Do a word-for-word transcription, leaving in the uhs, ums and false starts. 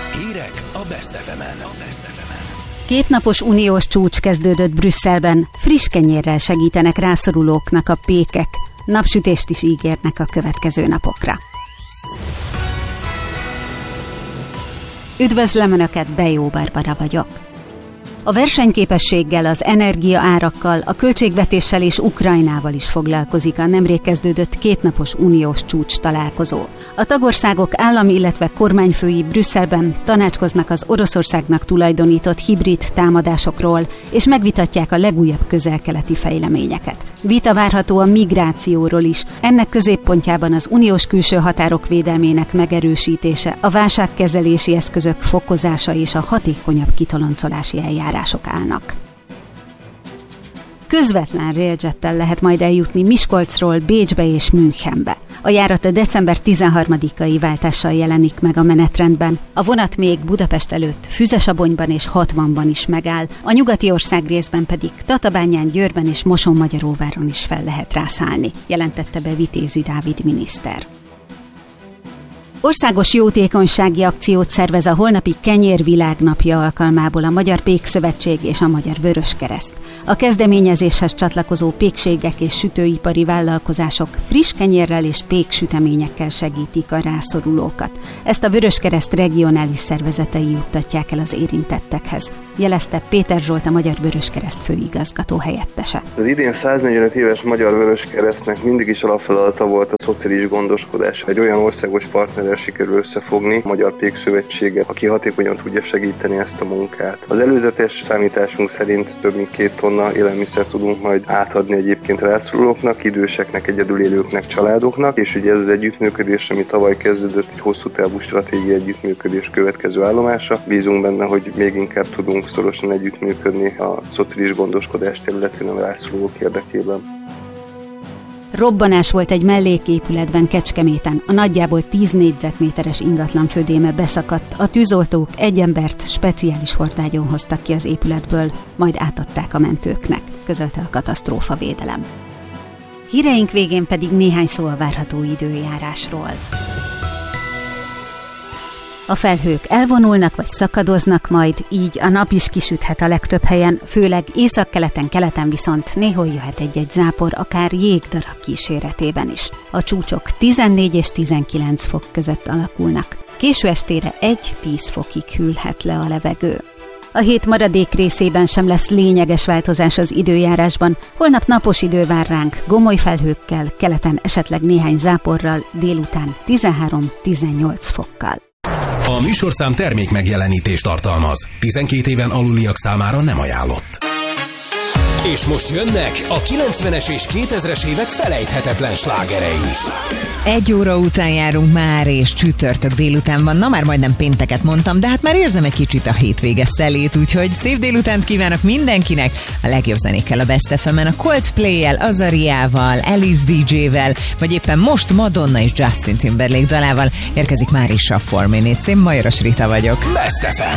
Hírek a Best ef emen. Kétnapos uniós csúcs kezdődött Brüsszelben, friss kenyérrel segítenek rászorulóknak a pékek, napsütést is ígérnek a következő napokra. Üdvözlöm Önöket, Bejó Barbara vagyok. A versenyképességgel, az energiaárakkal, a költségvetéssel és Ukrajnával is foglalkozik a nemrég kezdődött kétnapos uniós csúcs találkozó. A tagországok állam, illetve kormányfői Brüsszelben tanácskoznak az Oroszországnak tulajdonított hibrid támadásokról, és megvitatják a legújabb közel-keleti fejleményeket. Vita várható a migrációról is, ennek középpontjában az uniós külső határok védelmének megerősítése, a válságkezelési eszközök fokozása és a hatékonyabb kitoloncolási eljárások állnak. Közvetlen railjettel lehet majd eljutni Miskolcról Bécsbe és Münchenbe. A járat a december tizenharmadikai váltással jelenik meg a menetrendben. A vonat még Budapest előtt Füzesabonyban és Hatvanban is megáll, a nyugati országrészben pedig Tatabányán, Győrben és Mosonmagyaróváron is fel lehet rászállni, jelentette be Vitézi Dávid miniszter. Országos jótékonysági akciót szervez a holnapi Kenyér Világnapja alkalmából a Magyar Pékszövetség és a Magyar Vöröskereszt. A kezdeményezéshez csatlakozó pékségek és sütőipari vállalkozások friss kenyérrel és péksüteményekkel segítik a rászorulókat. Ezt a Vöröskereszt regionális szervezetei juttatják el az érintettekhez, jelezte Péter Zsolt, a Magyar Vöröskereszt főigazgató helyettese. Az idén száznegyvenöt éves Magyar Vöröskeresztnek mindig is alapfeladata volt a szociális gondoskodás. Egy olyan országos partnerrel sikerül összefogni, a Magyar Pékszövetséget, aki hatékonyan tudja segíteni ezt a munkát. Az előzetes számításunk szerint több mint két tonna élelmiszer tudunk majd átadni egyébként rászorulóknak, időseknek, egyedül élőknek, családoknak, és ugye ez az együttműködés, ami tavaly kezdődött, egy hosszú távú stratégiai együttműködés következő állomása. Bízunk benne, hogy még inkább tudunk szorosan együttműködni a szociális gondoskodás területén a rászorulók érdekében. Robbanás volt egy melléképületben Kecskeméten, a nagyjából tíz négyzetméteres ingatlan födéme beszakadt, a tűzoltók egy embert speciális hordágyon hoztak ki az épületből, majd átadták a mentőknek, közölte a katasztrófavédelem. Híreink végén pedig néhány szó a várható időjárásról. A felhők elvonulnak vagy szakadoznak majd, így a nap is kisüthet a legtöbb helyen, főleg északkeleten, keleten viszont néhol jöhet egy-egy zápor, akár jégdarab kíséretében is. A csúcsok tizennégy és tizenkilenc fok között alakulnak. Késő estére egy-tíz fokig hűlhet le a levegő. A hét maradék részében sem lesz lényeges változás az időjárásban. Holnap napos idő vár ránk, gomoly felhőkkel, keleten esetleg néhány záporral, délután tizenhárom-tizennyolc fokkal. A műsorszám termék megjelenítést tartalmaz. tizenkét éven aluliak számára nem ajánlott. És most jönnek a kilencvenes és kétezres évek felejthetetlen slágerei. Egy óra után járunk már, és csütörtök délután van. Na, már majdnem pénteket mondtam, de hát már érzem egy kicsit a hétvége szelét, úgyhogy szép délutánt kívánok mindenkinek. A legjobb zenékkel a Best ef emen, a Coldplay-jel, Azariával, Alice dé jével, vagy éppen most Madonna és Justin Timberlake dalával érkezik már is a four minutes. Én Majoros Rita vagyok. Best ef em.